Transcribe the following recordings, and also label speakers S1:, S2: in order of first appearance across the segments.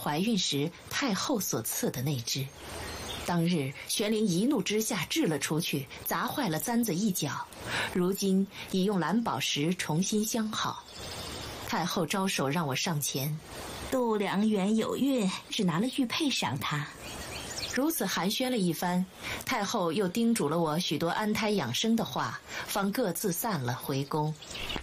S1: 怀孕时太后所赐的那只。当日玄灵一怒之下掷了出去，砸坏了簪子一角，如今已用蓝宝石重新镶好。太后招手让我上前，
S2: 度良缘有孕，只拿了玉佩赏他。
S1: 如此寒暄了一番，太后又叮嘱了我许多安胎养生的话，方各自散了回宫。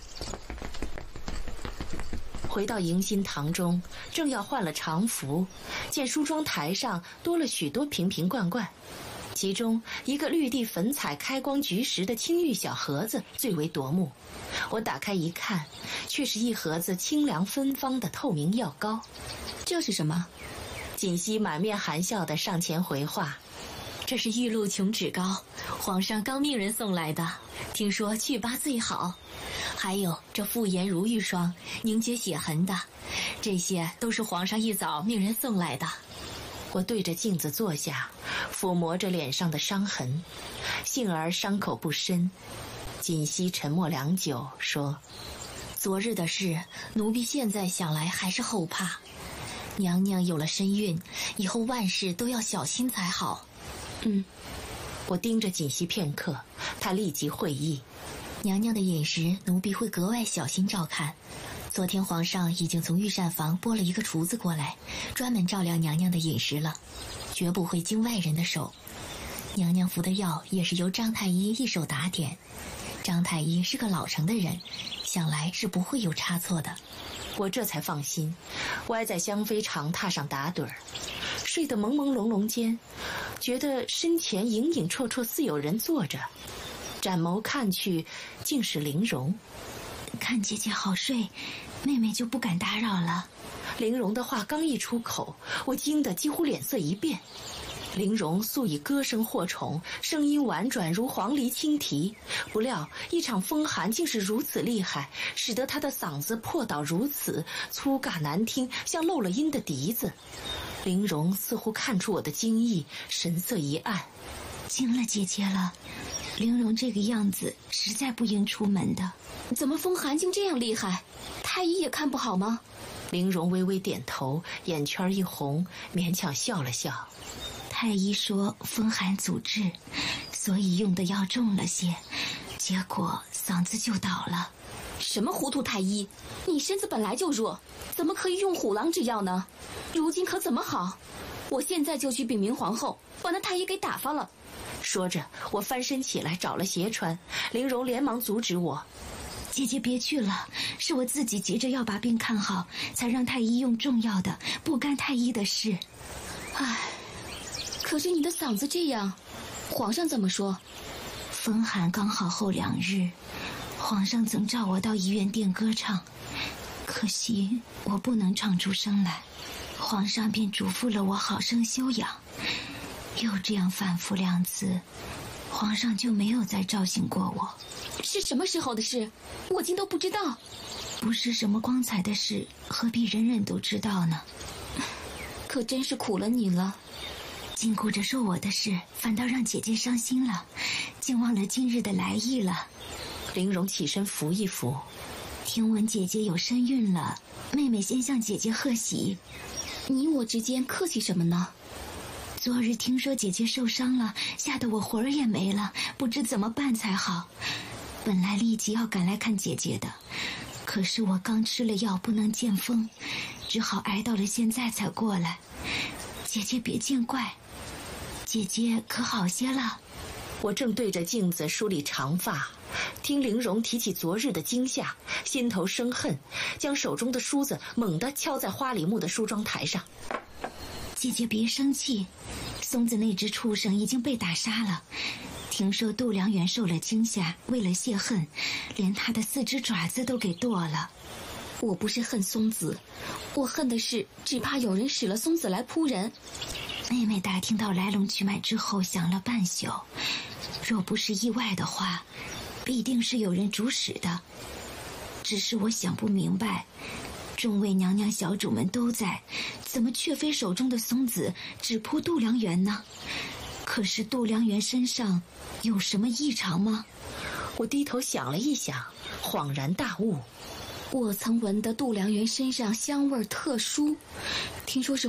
S1: 回到迎新堂中，正要换了常服，见梳妆台上多了许多瓶瓶罐罐，其中一个绿地粉彩开光菊石的青玉小盒子最为夺目。我打开一看，却是一盒子清凉芬芳的透明药膏。
S3: 这是什么？
S1: 锦溪满面含笑地上前回话：
S3: 这是玉露琼脂膏，皇上刚命人送来的，听说祛疤最好。还有这妇颜如玉霜，凝结血痕的，这些都是皇上一早命人送来的。
S1: 我对着镜子坐下，抚摸着脸上的伤痕，幸而伤口不深。锦溪沉默良久，说：
S3: 昨日的事，奴婢现在想来还是后怕。娘娘有了身孕，以后万事都要小心才好。
S1: 我盯着锦溪片刻，她立即会意。
S3: 娘娘的饮食，奴婢会格外小心照看。昨天皇上已经从御膳房拨了一个厨子过来，专门照料娘娘的饮食了，绝不会经外人的手。娘娘服的药也是由张太医一手打点，张太医是个老成的人，想来是不会有差错的。
S1: 我这才放心，歪在香妃长榻上打盹儿，睡得朦朦胧胧间，觉得身前影影绰绰似有人坐着，展眸看去，竟是玲珑。
S2: 看姐姐好睡，妹妹就不敢打扰了。
S1: 玲珑的话刚一出口，我惊得几乎脸色一变。玲珑素以歌声获宠，声音婉转如黄鹂轻啼，不料一场风寒竟是如此厉害，使得她的嗓子破倒如此，粗尬难听，像漏了音的笛子。玲珑似乎看出我的惊异，神色一暗：
S2: 惊了姐姐了，玲珑这个样子实在不应出门的。
S3: 怎么风寒竟这样厉害？太医也看不好吗？
S1: 玲珑微微点头，眼圈一红，勉强笑了笑。
S2: 太医说风寒阻滞，所以用的药重了些，结果嗓子就倒了。
S3: 什么糊涂太医？你身子本来就弱，怎么可以用虎狼之药呢？如今可怎么好？我现在就去禀明皇后，把那太医给打发了。
S1: 说着，我翻身起来找了鞋穿，玲珑连忙阻止我：
S2: 姐姐别去了，是我自己急着要把病看好，才让太医用重药的，不干太医的事。
S3: 唉，可是你的嗓子这样，皇上怎么说？
S2: 风寒刚好后2日，皇上曾召我到医院殿歌唱，可惜我不能唱出声来，皇上便嘱咐了我好生休养。又这样反复2次，皇上就没有再召醒过我。
S3: 是什么时候的事？我竟都不知道。
S2: 不是什么光彩的事，何必人人都知道呢？
S3: 可真是苦了你了。
S2: 禁锢着说我的事，反倒让姐姐伤心了，竟忘了今日的来意了。
S1: 玲珑起身扶一扶：
S2: 听闻姐姐有身孕了，妹妹先向姐姐贺喜。
S3: 你我之间客气什么呢？
S2: 昨日听说姐姐受伤了，吓得我魂儿也没了，不知怎么办才好。本来立即要赶来看姐姐的，可是我刚吃了药不能见风，只好挨到了现在才过来。姐姐别见怪，姐姐可好些了？
S1: 我正对着镜子梳理长发，听玲珑提起昨日的惊吓，心头生恨，将手中的梳子猛地敲在花梨木的梳妆台上。
S2: 姐姐别生气，松子那只畜生已经被打杀了。听说度良缘受了惊吓，为了泄恨，连他的4只爪子都给剁了。
S3: 我不是恨松子，我恨的是只怕有人使了松子来扑人。
S2: 妹妹打听到来龙去脉之后想了半宿，若不是意外的话，必定是有人主使的。只是我想不明白，众位娘娘小主们都在，怎么却非手中的松子只扑度良缘呢？可是度良缘身上有什么异常吗？
S1: 我低头想了一想，恍然大悟。
S3: 我曾闻得度良缘身上香味特殊，听说是